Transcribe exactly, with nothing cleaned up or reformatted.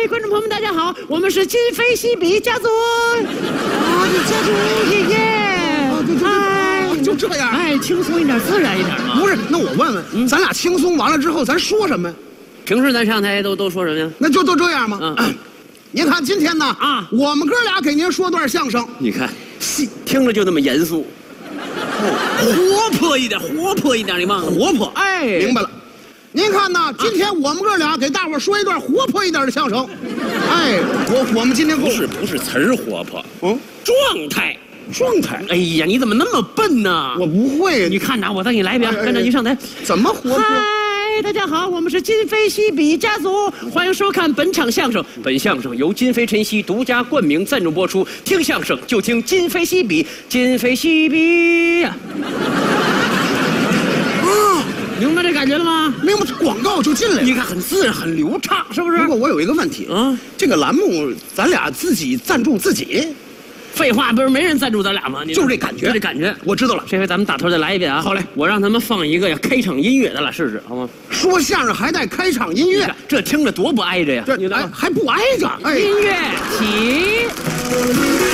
位观众朋友们，大家好，我们是今非昔比家族。啊，这家族爷爷， 哎，就这样， 哎，轻松一点，自然一点嘛。 不是，那我问问，嗯、咱俩轻松完了之后，咱说什么呀？ 平时咱上台都都说什么呀？ 那就都这样吗？ 嗯， 您看今天呢， 啊， 我们哥俩给您说段相声。 你看，听着就那么严肃，活泼一点，活泼一点，你忘了？ 活泼， 哎， 明白了。您看呢，今天我们哥俩给大伙说一段活泼一点的相声。哎，我我们今天不是不是词儿活泼， 嗯， 状态。 状态， 哎呀，你怎么那么笨呢？ 我不会， 你看着我再给你来一遍，跟着一上台， 怎么活泼？ 嗨，大家好，我们是今非昔比家族，欢迎收看本场相声。本相声由今非晨曦独家冠名赞助播出，听相声就听今非昔比，今非昔比呀！啊，明白这感觉了吗？ 明白，广告就进来了。 你看很自然，很流畅，是不是？ 不过我有一个问题啊， 这个栏目咱俩自己赞助自己。 废话，不是没人赞助咱俩吗？ 就是这感觉， 就这感觉， 我知道了。 这回咱们打头再来一遍啊！ 好嘞， 我让他们放一个呀开场音乐，咱俩试试，好吗？ 说相声还带开场音乐， 这听着多不挨着呀！ 这哎还不挨着。哎， 音乐起。